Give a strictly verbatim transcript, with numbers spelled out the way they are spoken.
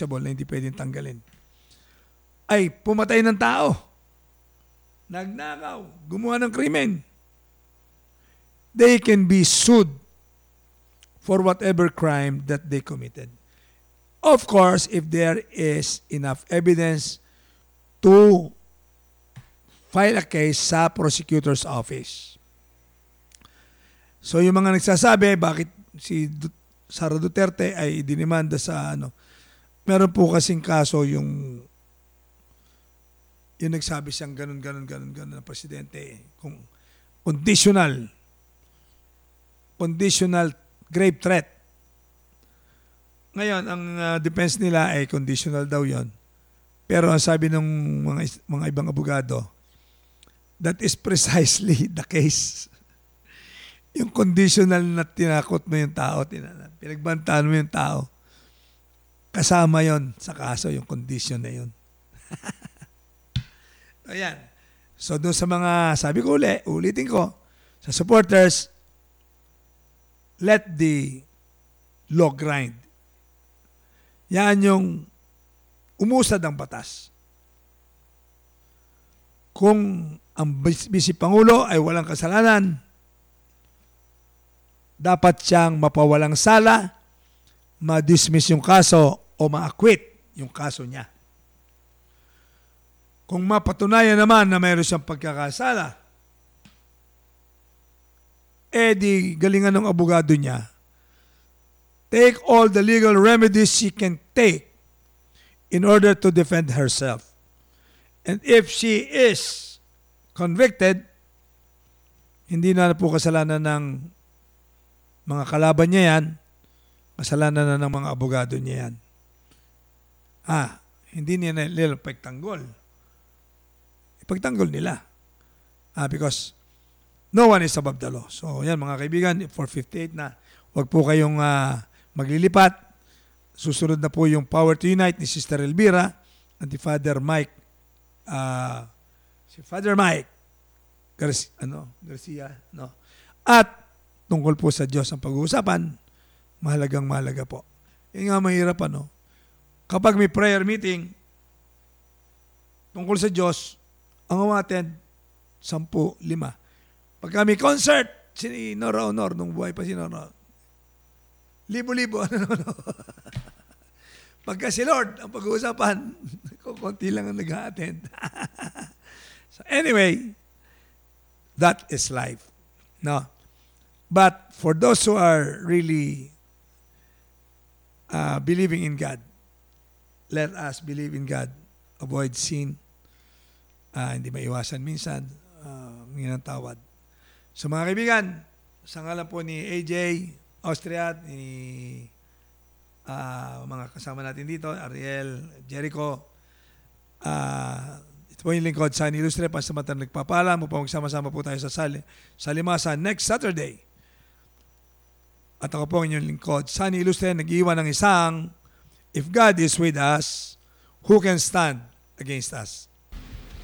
untouchable na hindi pwedeng tanggalin, ay pumatay ng tao, nagnakaw, gumawa ng krimen, they can be sued for whatever crime that they committed. Of course, if there is enough evidence to file a case sa prosecutor's office. So yung mga nagsasabi, bakit si Sara Duterte ay dinimanda sa ano, meron po kasing kaso yung yung nagsabi siyang ganun, ganun, ganun, ganun na presidente. Kung conditional, conditional grave threat. Ngayon, ang uh, defense nila ay conditional daw yon. Pero ang sabi ng mga, mga ibang abogado, that is precisely the case. Yung conditional na tinakot mo yung tao, pinagbantaan mo yung tao, kasama yon sa kaso, yung condition na yun. Ayan. So doon sa mga, sabi ko ulit, ulitin ko, sa supporters, let the law grind. Yan yung umusad ang batas. Kung ang Vice Pangulo ay walang kasalanan, dapat siyang mapawalang sala, ma-dismiss yung kaso o ma-acquit yung kaso niya. Kung mapatunayan naman na mayroon siyang pagkakasala, eh di galingan ng abogado niya, take all the legal remedies she can take in order to defend herself. And if she is convicted, hindi na po kasalanan ng mga kalaban niya yan, kasalanan na ng mga abogado niya yan. Ah, hindi niya nila pagtanggol. Ipagtanggol nila. Ah, because no one is above the law. So, yan mga kaibigan, four fifty-eight na, huwag po kayong uh, maglilipat. Susunod na po yung Power to Unite ni Sister Elvira at ni Father Mike. Uh, si Father Mike Garcia, ano, Garcia, no? At tungkol po sa Diyos ang pag-uusapan, mahalagang mahalaga po. Yung nga mahirap, ano? Kapag may prayer meeting tungkol sa Diyos, ang umattend, sampu, lima. Pagka may concert, si Nora Honor, nung buhay pa si Nora, libo-libo, ano, ano. Pagka si Lord, ang pag-uusapan, konti lang ang nag-a-attend. So anyway, that is life. No? But for those who are really uh, believing in God, let us believe in God. Avoid sin. Uh, hindi maiwasan minsan. Uh, ng tawad. So mga kaibigan, sa ngalan po ni A J Austria, ni uh, mga kasama natin dito, Ariel, Jericho, uh, ito po yung lingkod, Sunny Ilustre, pansamantang nagpapala, upang magsama-sama po tayo sa sali, sa Limasa next Saturday. At ako po ang inyong lingkod, Sunny Ilustre, nag-iwan ng isang, if God is with us, who can stand against us?